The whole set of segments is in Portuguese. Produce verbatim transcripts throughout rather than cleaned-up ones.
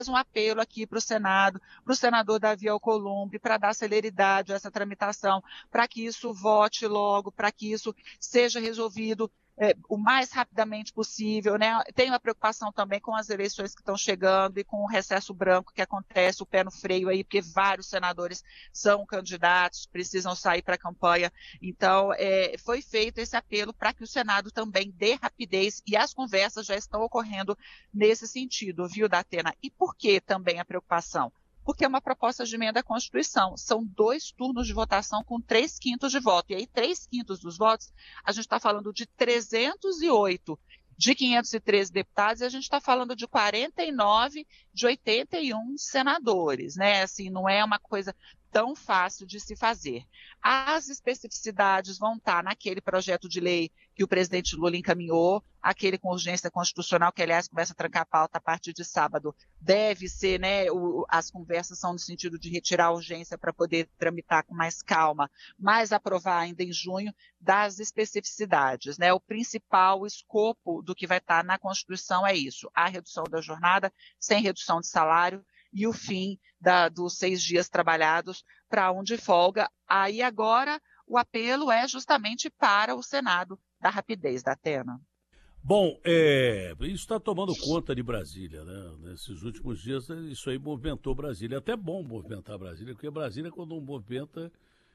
um apelo aqui para o Senado, para o senador Davi Alcolumbre, para dar celeridade a essa tramitação, para que isso vote logo, para que isso seja resolvido é, o mais rapidamente possível, né? Tenho a preocupação também com as eleições que estão chegando e com o recesso branco que acontece, o pé no freio aí, porque vários senadores são candidatos, precisam sair para a campanha. Então, é, foi feito esse apelo para que o Senado também dê rapidez e as conversas já estão ocorrendo nesse sentido, viu, Datena? E por que também a preocupação? Porque é uma proposta de emenda à Constituição. São dois turnos de votação com três quintos de voto. E aí, três quintos dos votos, a gente está falando de trezentos e oito de quinhentos e treze deputados, e a gente está falando de quarenta e nove de oitenta e um senadores, né? Assim, não é uma coisa tão fácil de se fazer. As especificidades vão estar naquele projeto de lei que o presidente Lula encaminhou, aquele com urgência constitucional, que, aliás, começa a trancar a pauta a partir de sábado, deve ser, né, o, as conversas são no sentido de retirar a urgência para poder tramitar com mais calma, mas aprovar ainda em junho, das especificidades, né? O principal escopo do que vai estar na Constituição é isso, a redução da jornada, sem redução de salário, e o fim da, dos seis dias trabalhados para um de folga. Aí agora o apelo é justamente para o Senado da rapidez, Datena. Bom, é, isso está tomando conta de Brasília, né? Nesses últimos dias isso aí movimentou Brasília. É até bom movimentar Brasília, porque Brasília quando movimenta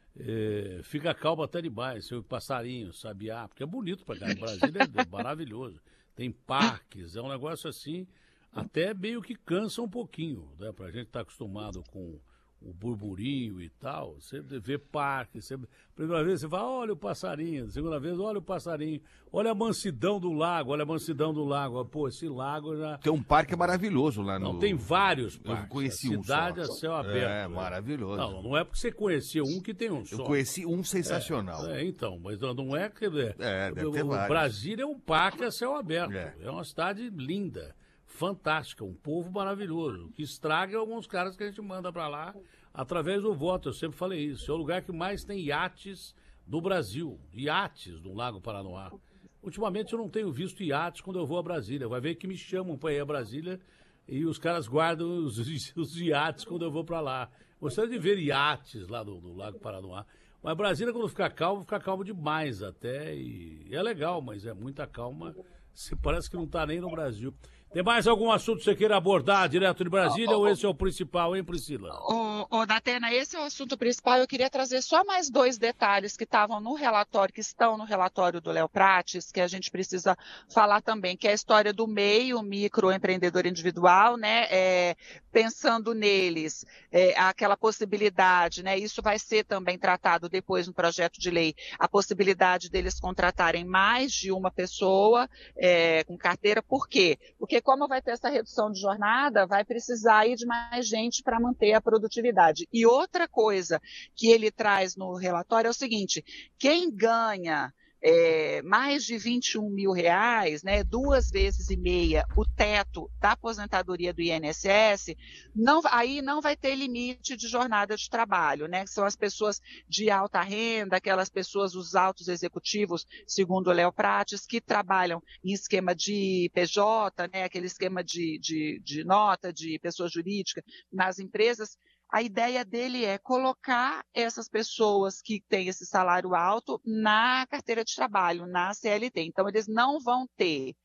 é, fica calmo até demais. Seu passarinho, sabiá, porque é bonito para cá. Brasília é maravilhoso. Tem parques, é um negócio assim, até meio que cansa um pouquinho, né? Pra gente estar tá acostumado com o burburinho e tal, você vê parque, você... primeira vez você fala, olha o passarinho, segunda vez, olha o passarinho, olha a mansidão do lago, olha a mansidão do lago, pô, esse lago já... Tem um parque maravilhoso lá no... Não, tem vários parques. Eu conheci a um cidade só. a céu aberto. É, né? maravilhoso. Não, não é porque você conheceu um que tem um só. Eu conheci um sensacional. É, é então, mas não é que... É, é deve ter o vários. Brasília é um parque a céu aberto, é, é uma cidade linda, fantástica, um povo maravilhoso, que estraga alguns caras que a gente manda pra lá através do voto, eu sempre falei isso. É o lugar que mais tem iates no Brasil, iates no Lago Paranoá. Ultimamente eu não tenho visto iates quando eu vou a Brasília. Vai ver que me chamam para ir a Brasília e os caras guardam os, os iates quando eu vou para lá. Gostaria de ver iates lá no, no Lago Paranoá. Mas Brasília, quando ficar calmo, fica calmo demais até. E é legal, mas é muita calma. Você parece que não está nem no Brasil. Tem mais algum assunto que você queira abordar direto de Brasília oh, oh, ou esse é o principal, hein, Priscila? Ô, oh, oh, Datena, esse é o assunto principal. Eu queria trazer só mais dois detalhes que estavam no relatório, que estão no relatório do Léo Prates, que a gente precisa falar também, que é a história do M E I, o microempreendedor individual, né? É, pensando neles, é, aquela possibilidade, né? Isso vai ser também tratado depois no projeto de lei, a possibilidade deles contratarem mais de uma pessoa é, com carteira. Por quê? Porque como vai ter essa redução de jornada, vai precisar ir de mais gente para manter a produtividade. E outra coisa que ele traz no relatório é o seguinte, quem ganha é, mais de vinte e um mil reais, né, duas vezes e meia o teto da aposentadoria do I N S S, não, aí não vai ter limite de jornada de trabalho, né, que são as pessoas de alta renda, aquelas pessoas, os altos executivos, segundo o Léo Prates, que trabalham em esquema de P J, né, aquele esquema de, de, de nota de pessoa jurídica nas empresas. A ideia dele é colocar essas pessoas que têm esse salário alto na carteira de trabalho, na C L T. Então, eles não vão ter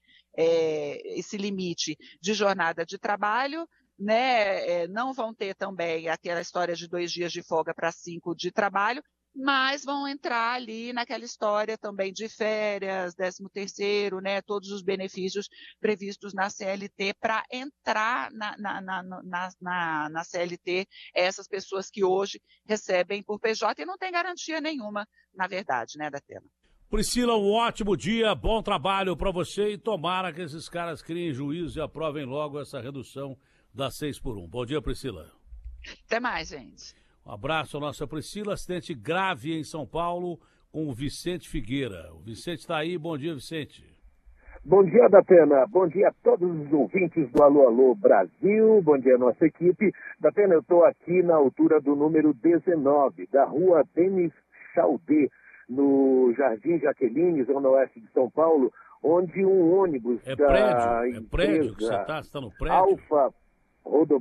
é, esse limite de jornada de trabalho, né? É, não vão ter também aquela história de dois dias de folga para cinco de trabalho, mas vão entrar ali naquela história também de férias, décimo terceiro, né, todos os benefícios previstos na C L T para entrar na, na, na, na, na, na C L T essas pessoas que hoje recebem por P J e não tem garantia nenhuma, na verdade, né, Datena? Priscila, um ótimo dia, bom trabalho para você e tomara que esses caras criem juízo e aprovem logo essa redução das seis por um. Bom dia, Priscila. Até mais, gente. Um abraço à nossa Priscila, acidente grave em São Paulo com o Vicente Figueira. O Vicente está aí, bom dia, Vicente. Bom dia, Datena, bom dia a todos os ouvintes do Alô Alô Brasil, bom dia a nossa equipe. Datena, eu estou aqui na altura do número dezenove, da rua Denis Chaldê, no Jardim Jaqueline, zona oeste de São Paulo, onde um ônibus é da prédio, empresa é prédio que você está, você está no prédio? Alfa rodovia